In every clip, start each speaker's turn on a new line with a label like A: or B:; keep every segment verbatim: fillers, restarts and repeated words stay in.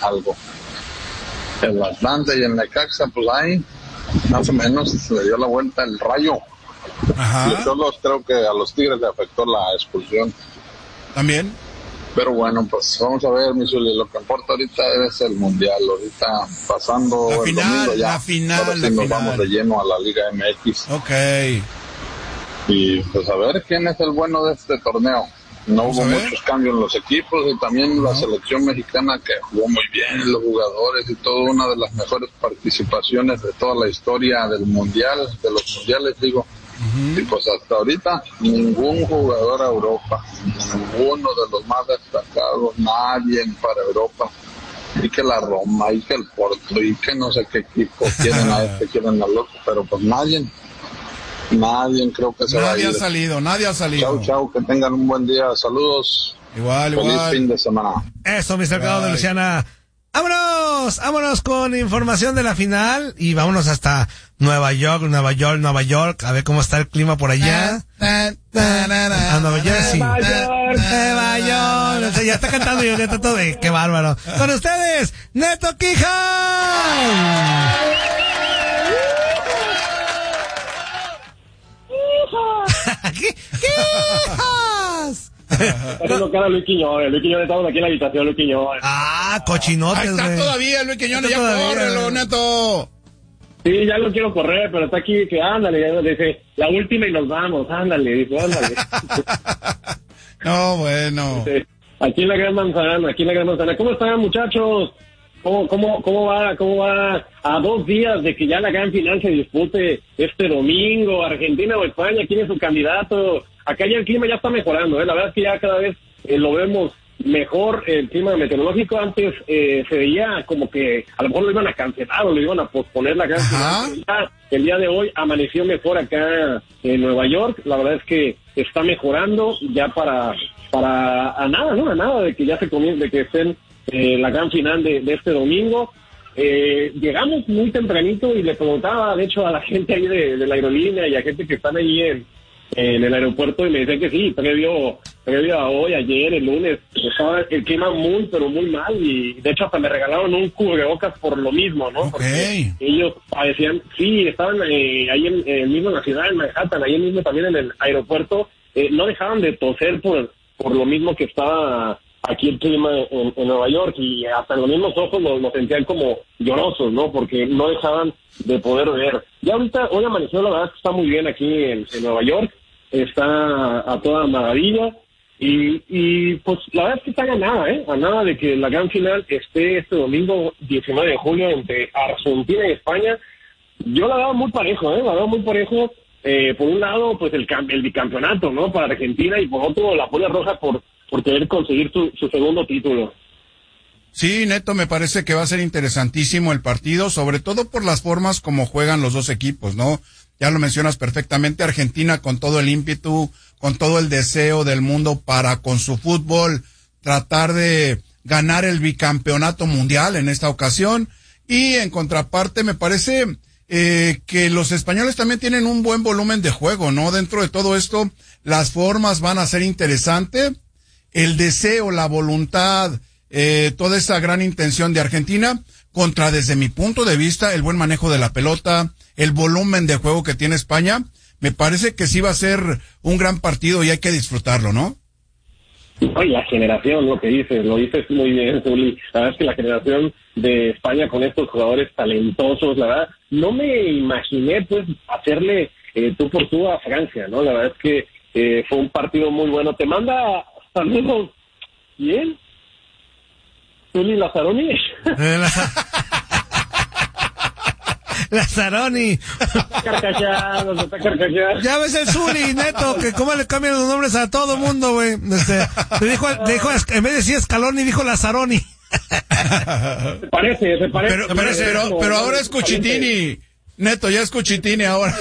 A: algo. El Atlante y el Necaxa, pues ahí, más o menos, le dio la vuelta el Rayo.
B: Ajá.
A: Yo solo creo que a los Tigres le afectó la expulsión.
B: ¿También?
A: Pero bueno, pues vamos a ver, mi Zuli, lo que importa ahorita es el Mundial. Ahorita pasando
B: la
A: el
B: final,
A: domingo ya,
B: la final,
A: ahora sí
B: la
A: nos
B: final.
A: vamos de lleno a la Liga M X.
B: Ok.
A: Y pues a ver quién es el bueno de este torneo. No
B: Vamos
A: hubo
B: a ver.
A: muchos cambios en los equipos y también
B: No.
A: la selección mexicana que jugó muy bien, los jugadores y todo, una de las mejores participaciones de toda la historia del Mundial, de los Mundiales, digo.
B: Uh-huh.
A: Y pues hasta ahorita ningún jugador a Europa, ninguno de los más destacados, nadie para Europa. Y que la Roma, y que el Porto, y que no sé qué equipo quieren a este, quieren al otro, pero pues nadie, nadie creo que se va a ir.
B: Nadie ha salido, nadie ha salido.
A: Chau, chau, que tengan un buen día, saludos.
B: Igual,
A: Feliz
B: igual.
A: fin de semana.
C: Eso, mister Cabo de Luciana. ¡Vámonos! ¡Vámonos con información de la final! Y vámonos hasta Nueva York, Nueva York, Nueva York. A ver cómo está el clima por allá. A Nueva Jersey.
D: Nueva York.
C: Nueva York. O sea, ya está cantando yo, Neto, todo de... ¡Qué bárbaro! Con ustedes, Neto Quija. ¿Qué? ¡Quijas!
D: Está haciendo cara Luis Quiñones. Luis Quiñones, estamos aquí en la habitación, Luis Quiñones.
C: Ah, cochinotes,
B: Ahí está
C: güey.
B: todavía, Luis Quiñones, ya
C: Está todavía.
B: córrelo, Neto.
D: Sí, ya lo quiero correr, pero está aquí, que ándale, ya dice, la última y nos vamos, ándale, dice, ándale.
B: No, bueno.
D: Dice, aquí en la Gran Manzana, aquí en la Gran Manzana. ¿Cómo están, muchachos? ¿Cómo, cómo, cómo va, cómo va a dos días de que ya la gran final se dispute este domingo? Argentina o España, ¿quién es su candidato? Acá ya el clima ya está mejorando, ¿eh? La verdad es que ya cada vez eh, lo vemos mejor, el clima meteorológico. Antes eh, se veía como que a lo mejor lo iban a cancelar o lo iban a posponer la gran final. Ya, el día de hoy amaneció mejor acá en Nueva York. La verdad es que está mejorando ya para para a nada, ¿no? A nada de que ya se comience, de que estén eh, la gran final de, de este domingo. Eh, llegamos muy tempranito y le preguntaba, de hecho, a la gente ahí de, de la aerolínea y a gente que están ahí en, en el aeropuerto, y me decían que sí, previo, previo a hoy, ayer, el lunes, estaba el clima muy, pero muy mal, y de hecho hasta me regalaron un cubrebocas por lo mismo, ¿no?
B: Ok.
D: Porque ellos padecían, sí, estaban eh, ahí en, en mismo en la ciudad, en Manhattan, ahí mismo también en el aeropuerto, eh, no dejaban de toser por, por lo mismo que estaba aquí el clima en, en Nueva York, y hasta los mismos ojos los, los sentían como llorosos, ¿no? Porque no dejaban de poder ver. Ya ahorita, hoy amaneció, la verdad es que está muy bien aquí en, en Nueva York, está a toda maravilla, y, y pues la verdad es que está a nada, ¿eh? A nada de que la gran final esté este domingo diecinueve de julio entre Argentina y España. Yo la veo muy parejo, ¿eh? La veo muy parejo. Eh, por un lado, pues el, el bicampeonato, ¿no? Para Argentina, y por otro, la Polla Roja por, por querer conseguir su, su segundo título.
B: Sí, Neto, me parece que va a ser interesantísimo el partido, sobre todo por las formas como juegan los dos equipos, ¿no? Ya lo mencionas perfectamente, Argentina con todo el ímpetu, con todo el deseo del mundo para, con su fútbol, tratar de ganar el bicampeonato mundial en esta ocasión. Y en contraparte, me parece eh, que los españoles también tienen un buen volumen de juego, ¿no? Dentro de todo esto, las formas van a ser interesantes, el deseo, la voluntad, eh, toda esa gran intención de Argentina, contra, desde mi punto de vista, el buen manejo de la pelota, el volumen de juego que tiene España. Me parece que sí va a ser un gran partido y hay que disfrutarlo, ¿no?
D: Oye, la generación, lo que dices, lo dices muy bien, Zuli. La verdad es que la generación de España con estos jugadores talentosos, la verdad, no me imaginé, pues, hacerle eh, tú por tú a Francia, ¿no? La verdad es que eh, fue un partido muy bueno. Te manda saludos. ¿Quién? Zuli Lazzaroni.
C: Lazzaroni.
D: Carcachado, se está carcachado.
C: Ya ves el Zuli, Neto, que cómo le cambian los nombres a todo mundo, güey. Este, le dijo, le dijo, en vez de decir Scaloni, dijo Lazzaroni.
D: Se parece, se parece.
B: Pero, pero, pero, pero ahora es Cuchitini. Neto, ya es Cuchitini ahora.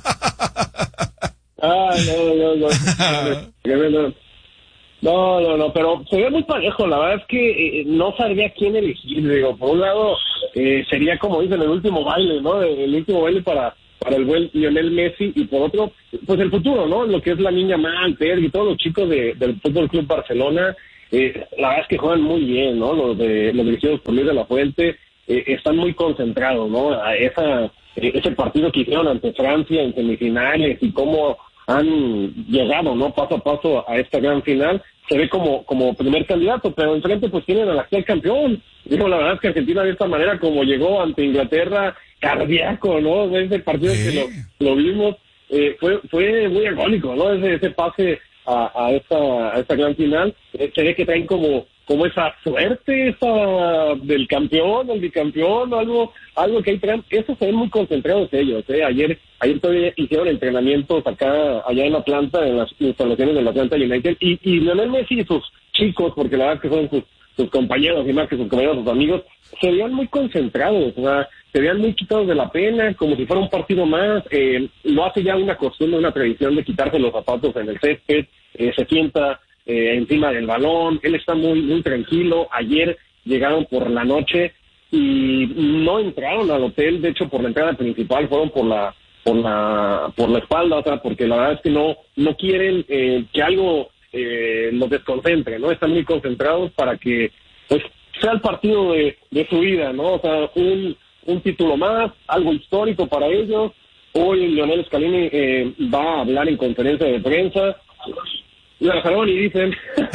D: Ah, no, no, no. No, no, no, pero se ve muy parejo. La verdad es que eh, no sabría quién elegir. Digo, por un lado, eh, sería como dicen, el último baile, ¿no? El último baile para para el buen Lionel Messi, y por otro, pues el futuro, ¿no? Lo que es la niña Mal, Pedri y todos los chicos de, del Fútbol Club Barcelona. eh, la verdad es que juegan muy bien, ¿no? Los de los dirigidos por Luis de la Fuente eh, están muy concentrados, ¿no? A esa, eh, ese partido que hicieron ante Francia en semifinales y cómo han llegado, ¿no? Paso a paso a esta gran final, se ve como como primer candidato, pero enfrente pues tienen al actual campeón. Digo, la verdad es que Argentina de esta manera como llegó ante Inglaterra, cardíaco, ¿no? Ese partido sí. que lo, lo vimos, eh, fue fue muy agónico, ¿no? Ese, ese pase a, a esta a esta gran final, eh, se ve que traen como como esa suerte esa del campeón, el bicampeón, algo algo que ahí traen, eso se ven muy concentrados ellos, ¿eh? Ayer ayer todavía hicieron entrenamientos acá, allá en Atlanta, en las instalaciones del Atlanta United, y, y Lionel Messi y sus chicos, porque la verdad que son sus, sus compañeros y más que sus compañeros, sus amigos, se veían muy concentrados, o sea, se veían muy quitados de la pena, como si fuera un partido más, eh, lo hace ya una costumbre, una tradición de quitarse los zapatos en el césped, eh, se sienta eh, encima del balón, él está muy, muy tranquilo. Ayer llegaron por la noche y no entraron al hotel, de hecho por la entrada principal fueron por la por la por la espalda, o sea, porque la verdad es que no no quieren eh, que algo eh, los desconcentre, ¿no? Están muy concentrados para que pues sea el partido de, de su vida, ¿no? O sea, un un título más, algo histórico para ellos. Hoy Lionel Scaloni eh, va a hablar en conferencia de prensa. La Zaroni, dicen.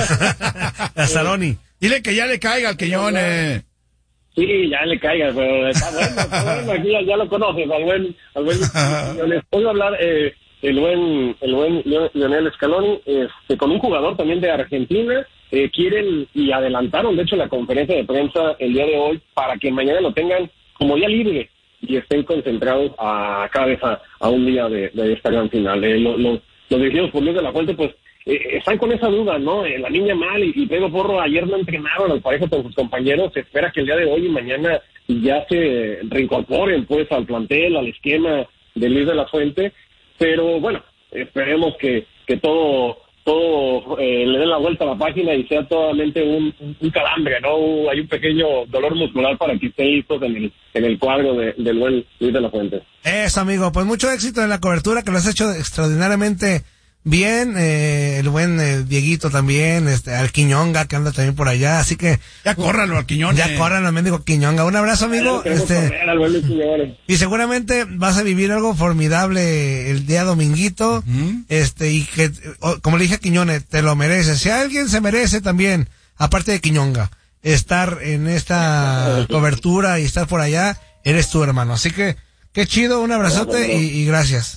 C: La Zaroni.
B: Dile que ya le caiga al Quiñones.
D: Sí, ya le caiga, pero está bueno, está bueno, aquí ya, ya lo conoces, al buen, al buen Lionel. Hoy va a hablar eh, el buen, el buen Lionel Scaloni, este, con un jugador también de Argentina. Eh, quieren y adelantaron, de hecho, la conferencia de prensa el día de hoy para que mañana lo tengan como día libre y estén concentrados a cada vez a, a un día de, de esta gran final. Eh, los, los, los dirigidos por Luis de la Fuente, pues, eh, están con esa duda, ¿no? Eh, la niña Mal y, y Pedro Porro ayer no entrenaron al parejo con sus compañeros. Se espera que el día de hoy y mañana ya se reincorporen, pues, al plantel, al esquema de Luis de la Fuente. Pero, bueno, esperemos que, que todo... todo eh, le den la vuelta a la página y sea totalmente un, un, un calambre, ¿no? Hay un pequeño dolor muscular para que estén listos en el, en el cuadro de, del buen Luis de la Fuente.
C: Eso, amigo, pues mucho éxito en la cobertura, que lo has hecho extraordinariamente bien, eh, el buen eh, Dieguito también, este, al Quiñonga, que anda también por allá, así que...
B: Ya córranlo al Quiñón.
C: Ya córranlo al mendigo Quiñonga. Un abrazo, amigo. Este, y seguramente vas a vivir algo formidable el día dominguito, uh-huh. este, y que, como le dije a Quiñones, te lo mereces. Si alguien se merece también, aparte de Quiñonga, estar en esta cobertura y estar por allá, eres tú, hermano. Así que, qué chido, un abrazote y, y gracias.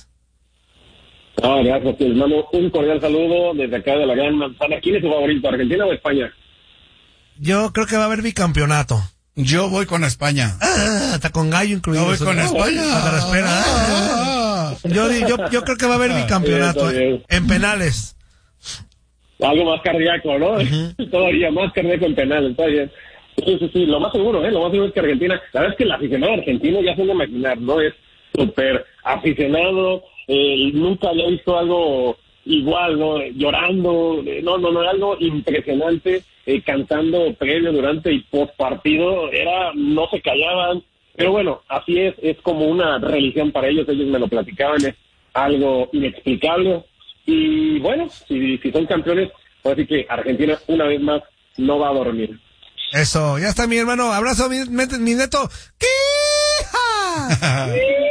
D: Ah, gracias, les mando un cordial saludo desde acá de la Gran Manzana. ¿Quién es tu favorito, Argentina o España?
C: Yo creo que va a haber bicampeonato.
B: Yo voy con España.
C: Ah, hasta con gallo incluido.
B: Yo voy con España.
C: Hasta la espera. Ah, yo, yo, yo creo que va a haber bicampeonato sí, en penales.
D: Algo más cardíaco, ¿no? Uh-huh. Todavía más cardíaco en penales, está bien. Sí, sí, sí, lo más seguro, ¿eh? Lo más seguro es que Argentina, la verdad es que el aficionado argentino ya se puede imaginar, ¿no? Es súper aficionado. Eh, nunca había visto algo igual, ¿no? Llorando, eh, no, no, no, algo impresionante, eh, cantando previo, durante y post partido, era, no se callaban, pero bueno, así es, es como una religión para ellos, ellos me lo platicaban, es algo inexplicable, y bueno, si, si son campeones, pues así que Argentina una vez más no va a dormir.
C: Eso, ya está mi hermano, abrazo mi, mi, mi neto, ¡Quija!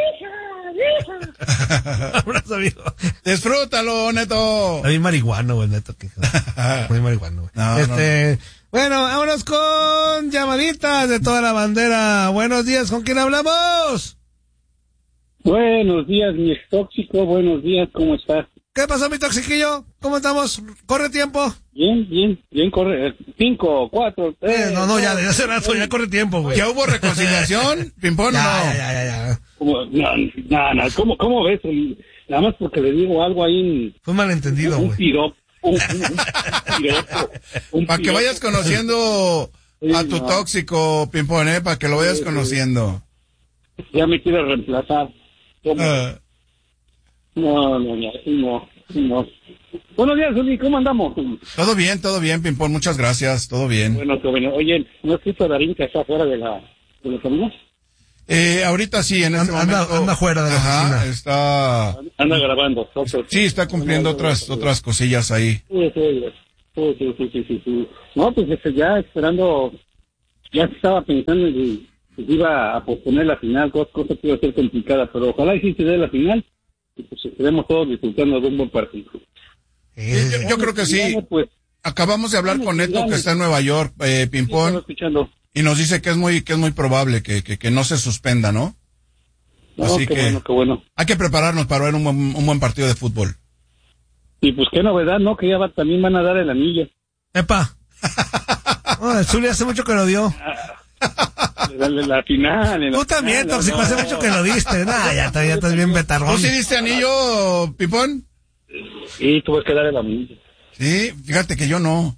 C: Abrazo, amigo.
B: Disfrútalo, Neto.
C: Muy marihuano, güey, Neto. Muy marihuano, güey. No, este, no. Bueno, vámonos con llamaditas de toda la bandera. Buenos días, ¿con quién hablamos?
E: Buenos días, mi ex tóxico. Buenos días, ¿cómo estás?
C: ¿Qué pasó, mi toxiquillo? ¿Cómo estamos? ¿Corre tiempo?
E: Bien, bien, bien, corre. Cinco, cuatro, tres.
C: Eh, no, no, ya, ya hace rato, ya corre tiempo, güey.
B: ¿Ya hubo reconciliación? ¿Pimpón
C: ya,
B: no?
C: Ya, ya, ya, ya.
E: No, no, no, ¿cómo, cómo ves? Nada más porque le digo algo ahí en...
C: Fue malentendido, güey.
E: Un piropo. Un, un, un piropo. Un
B: Para que vayas conociendo sí, a tu no. tóxico, Pimpón, ¿eh? Para que lo vayas sí, conociendo.
E: Ya me quiere reemplazar. ¿Cómo? Uh. No, no, no, no, no. Buenos días, Zuli, ¿cómo andamos?
B: Todo bien, todo bien, Pimpón, muchas gracias, todo bien.
E: Bueno, qué bueno. Oye, ¿no has visto a Darín que está fuera de la de los caminos?
B: Eh, ahorita sí, en este
C: anda,
B: momento.
C: Anda fuera de la
B: Ajá,
C: oficina.
B: Está...
E: Anda grabando.
B: Sí, está cumpliendo otras otras cosillas ahí.
E: Sí, sí, Sí, sí, sí, sí, sí, sí. No, pues este, ya esperando, ya estaba pensando en que se iba a posponer la final, cosa, cosa que iba a ser complicada, pero ojalá y sí se dé la final, y pues estaremos todos disfrutando de un buen partido.
B: Sí, yo, yo creo que sí.
E: Pues,
B: acabamos de hablar con Neto, que está en Nueva York, eh, Pimpón, y nos dice que es muy que es muy probable que, que, que no se suspenda, ¿no?
E: No,
B: Así
E: qué
B: que
E: bueno, qué bueno.
B: Hay que prepararnos para ver un, buen- un buen partido de fútbol.
E: Y pues qué novedad, ¿no? Que ya va, también van a dar el anillo.
C: ¡Epa! Oh, el Zuli hace mucho que lo dio.
E: La, la, la final. En la
C: Tú también,
E: final,
C: tóxico,
E: no.
C: hace mucho que lo diste. Nah, ya, ya estás bien
B: ¿Tú
C: betarrón.
B: sí diste anillo, Pimpón?
E: Y tuve que dar el anillo.
B: Sí, fíjate que yo no.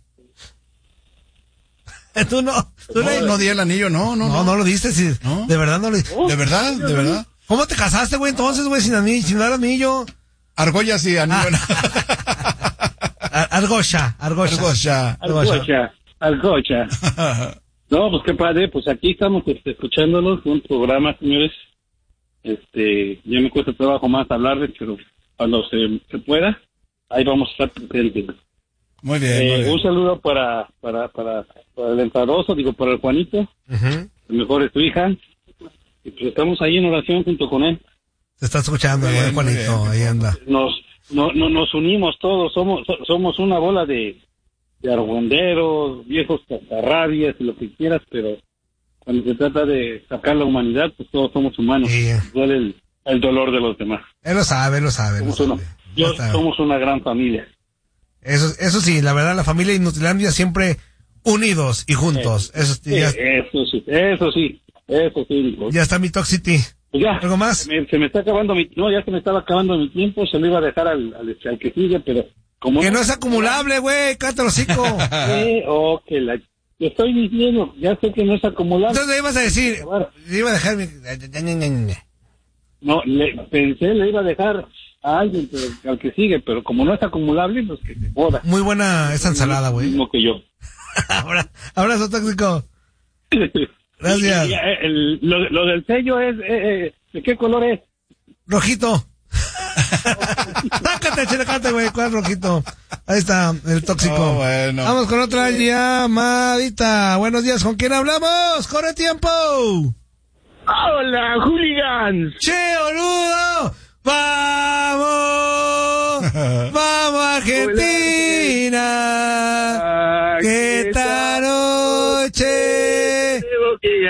C: Tú no. Tú
B: No,
C: le-
B: no di el anillo, no, no,
C: no,
B: no.
C: no lo diste, sí.
B: ¿No?
C: De verdad no lo diste.
B: ¿De verdad? ¿De verdad?
C: ¿Cómo te casaste, güey, entonces, güey, sin anillo, sin dar anillo?
B: Argolla sí, anillo.
C: Ar- Argocha, Argocha.
B: Argolla.
E: Alcocha, Alcocha. No, pues qué padre, pues aquí estamos este, escuchándolos, un programa, señores. Este, ya me cuesta trabajo más hablarles, pero cuando se, se pueda, ahí vamos a estar presentes.
B: Muy bien,
E: Eh,
B: muy bien.
E: un saludo para, para, para, para el enfadoso, digo, para el Juanito,
C: Ujú.
E: el mejor es tu hija. Y pues estamos ahí en oración junto con él.
C: Te está escuchando,
B: Muy
C: güey,
B: bien, muy
C: Juanito,
B: bien.
C: ahí anda.
E: Nos, no, no, nos unimos todos, somos, so- somos una bola de, de argüenderos, viejos cascarrabias y lo que quieras, pero cuando se trata de sacar la humanidad, pues todos somos humanos.
C: Sí.
E: Duele el, el dolor de los demás.
C: Él lo sabe, él lo sabe. Lo
E: Somos, una,
C: sabe.
E: yo-
C: Ya está.
E: somos una gran familia.
C: Eso, eso sí, la verdad, la familia Inutilandia siempre unidos y juntos. Eso, sí,
E: Eh,
C: ya,
E: eso sí, eso sí, eso sí. Nico.
C: ya está mi Toxity.
E: Pues ya,
C: ¿Algo más?
E: Se me, se me está acabando mi, no, ya se me estaba acabando mi tiempo, se lo iba a dejar al, al, al que sigue, pero como
C: Que no es acumulable, güey, cállate el hocico.
E: Eh, oh, que la, te estoy diciendo, ya sé que no es acumulable.
C: Entonces le ibas a decir, le iba a dejar mi...
E: No, le, pensé, le iba a dejar a alguien, pero, al que sigue, pero como no es acumulable, pues que se joda.
C: Muy buena esa ensalada, güey.
E: Mismo que yo.
C: Abra- Abrazo tóxico. Gracias.
E: Y, eh, el- lo, lo del sello es, eh, eh, ¿de qué color es?
C: Rojito. Tácate, chilacate, güey, ¿cuál rojito? Ahí está, el tóxico.
B: Oh, bueno.
C: Vamos con otra llamadita. Buenos días, ¿con quién hablamos? ¡Corre tiempo!
E: ¡Hola, hooligans!
C: ¡Che, boludo! ¡Vamos! ¡Vamos, Argentina! ¡Que esta noche
E: Tengo que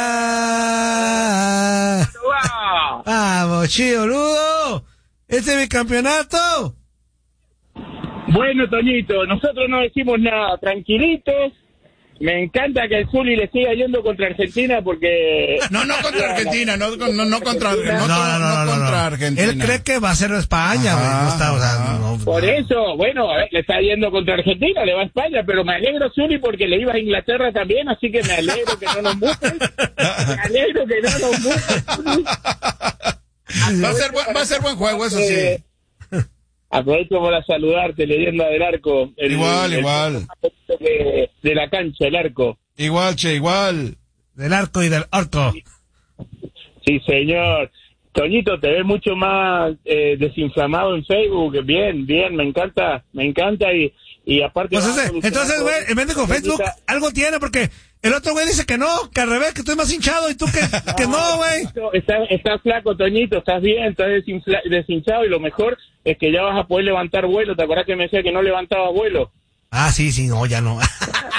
C: ganar!
E: ganar.
C: ¡Vamos, che, boludo! ¡Este es mi campeonato!
F: Bueno, Toñito, nosotros no decimos nada, tranquilitos. Me encanta que el Zuli le siga yendo contra Argentina porque...
B: No, no contra Argentina, no, no, no contra, no,
C: No, no, no, no,
B: contra
C: no.
B: Argentina.
C: Él cree que va a ser España, güey. No está, o sea, no,
F: Por
C: no.
F: eso, bueno, a ver, le está yendo contra Argentina, le va a España, pero me alegro, Zuli, porque le iba a Inglaterra también, así que me alegro que no nos muten. Me alegro que no nos muten, Zuli.
B: Va a ser buen, va a ser buen juego, eso sí.
F: Aprovecho para saludarte, leyenda del arco. El,
B: Igual,
F: el-
B: igual.
F: De, de la cancha, el arco.
B: Igual, che, igual.
C: Del arco y del orco.
F: Sí, señor. Toñito, te ves mucho más eh, desinflamado en Facebook. Bien, bien, me encanta, me encanta y, y aparte...
C: Pues
F: vas a
C: ese,
F: solucionar
C: entonces, güey,
F: todo.
C: el mendigo Facebook algo tiene porque el otro güey dice que no, que al revés, que estoy más hinchado y tú que, que no, güey.
F: Estás, estás flaco, Toñito, estás bien, estás desinfla- deshinchado y lo mejor es que ya vas a poder levantar vuelo. ¿Te acuerdas que me decía que no levantaba vuelo?
C: Ah, sí, sí, no, ya no.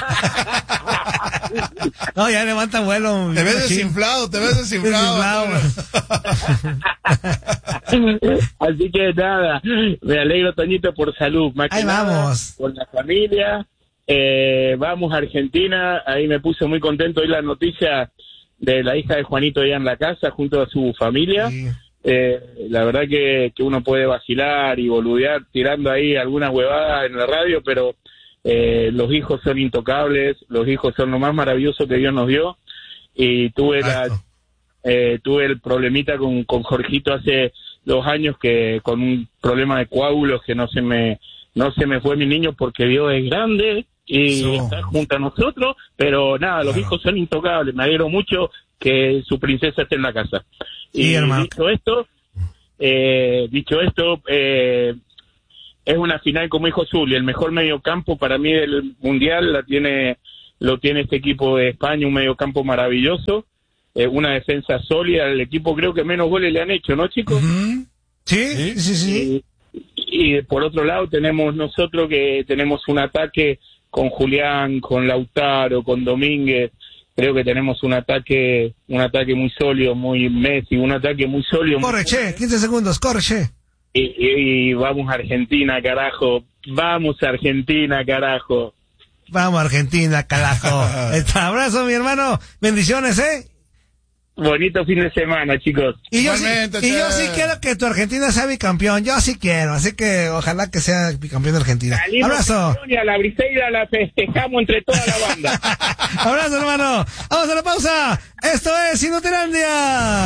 C: No, ya levanta vuelo.
B: Te ves
C: machín.
B: desinflado, te ves desinflado.
C: Desinflado.
F: Así que nada, me alegro, Toñito, por salud. Más que
C: Ahí
F: nada,
C: vamos.
F: por la familia. Eh, vamos a Argentina. Ahí me puse muy contento hoy la noticia de la hija de Juanito ya en la casa junto a su familia.
C: Sí.
F: Eh, la verdad que, que uno puede vacilar y boludear tirando ahí algunas huevadas en la radio, pero eh, los hijos son intocables, los hijos son lo más maravilloso que Dios nos dio. Y tuve la,
C: Exacto.
F: eh, tuve el problemita con, con Jorgito hace dos años que con un problema de coágulos que no se me no se me fue mi niño porque Dios es grande y
C: Eso.
F: está junto a nosotros, pero nada, los
C: Claro.
F: hijos son intocables. Me alegro mucho que su princesa esté en la casa.
C: Sí,
F: y
C: hermano.
F: dicho esto, eh, dicho esto, eh, es una final, como dijo Zuli, el mejor mediocampo para mí del Mundial la tiene, lo tiene este equipo de España, un mediocampo maravilloso, eh, una defensa sólida, el equipo creo que menos goles le han hecho, ¿no, chicos?
C: Uh-huh. Sí, sí, sí. sí.
F: Y, y por otro lado tenemos nosotros que tenemos un ataque con Julián, con Lautaro, con Domínguez. Creo que tenemos un ataque, un ataque muy sólido, muy Messi, un ataque muy sólido.
C: Corre,
F: muy...
C: che, quince segundos, corre, che.
F: Y, y, y vamos a Argentina, carajo. Vamos a Argentina, carajo.
C: Vamos a Argentina, carajo. Abrazo, mi hermano. Bendiciones, ¿eh?
F: Bonito fin de semana, chicos.
C: Y yo, sí, y yo sí quiero que tu Argentina sea bicampeón. Yo sí quiero. Así que ojalá que sea bicampeón de Argentina.
F: Salimos
C: abrazo.
F: Y a la Briseida la festejamos entre toda la banda.
C: Abrazo, hermano. Vamos a la pausa. Esto es Inutilandia.